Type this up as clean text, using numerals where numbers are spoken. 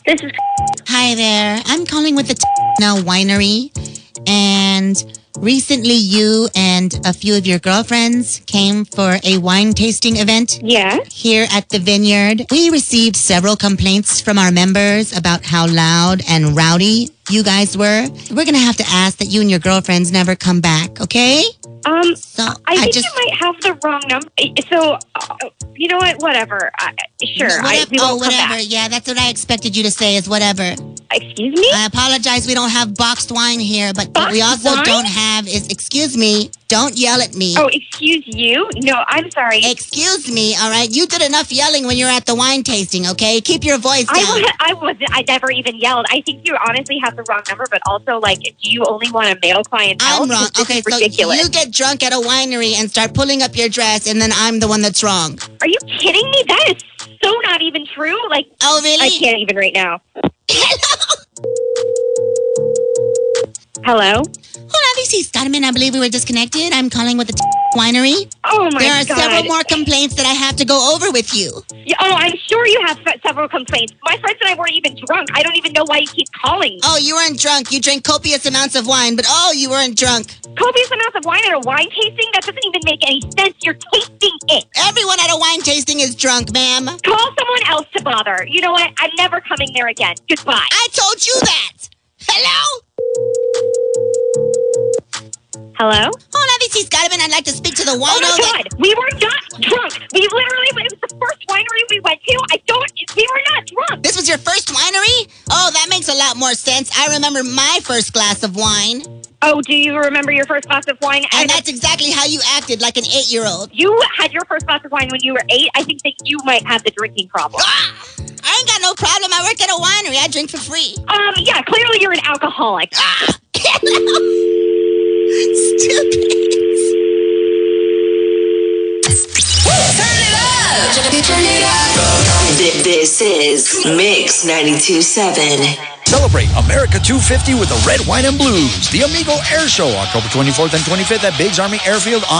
This is. Hi there. I'm calling with the Now Winery. And recently you and a few of your girlfriends came for a wine tasting event. Yeah. Here at the Vineyard. We received several complaints from our members about how loud and rowdy you guys were. We're going to have to ask that you and your girlfriends never come back, okay? So I think you might have the wrong number. So, you know what? Whatever. Sure. We won't come whatever. back. Yeah, that's what I expected you to say is whatever. Excuse me? I apologize. We don't have boxed wine here, but what we Boxed also wine? don't have is, excuse me, don't yell at me. Oh, excuse you? No, I'm sorry. Excuse me, all right? You did enough yelling when you were at the wine tasting, okay? Keep your voice down. I never even yelled. I think you honestly have the wrong number, but also, like, do you only want a male clientele? I'm wrong. This Okay, is so ridiculous. you get drunk at a winery and start pulling up your dress, and then I'm the one that's wrong. Are you kidding me? That is so not even true. Like, Oh, really? I can't even right now. Hello? Hola, this is Carmen. I believe we were disconnected. I'm calling with the winery. Oh, my There are God. several more complaints that I have to go over with you. Yeah, oh, I'm sure you have several complaints. My friends and I weren't even drunk. I don't even know why you keep calling. Oh, you weren't drunk. You drank copious amounts of wine, but you weren't drunk. Copious amounts of wine at a wine tasting? That doesn't even make any sense. You're tasting it. Everyone at a wine tasting is drunk, ma'am. Call someone else to bother. You know what? I'm never coming there again. Goodbye. I told you that. Hello? Hello? Hola, this is Carmen. I'd like to speak to the Oh wino. my God. We were not drunk. We literally, it was the first winery we went to. We were not drunk. This was your first winery? Oh, that makes a lot more sense. I remember my first glass of wine. Oh, do you remember your first glass of wine? And that's exactly how you acted, like an 8-year-old. You had your first glass of wine when you were 8. I think that you might have the drinking problem. I ain't got no problem. I work at a winery. I drink for free. Yeah, clearly you're an alcoholic. Stupid. Turn it up. This is Mix 92.7. Celebrate America 250 with the Red, White, and Blues. The Amigo Air Show, October 24th and 25th at Biggs Army Airfield.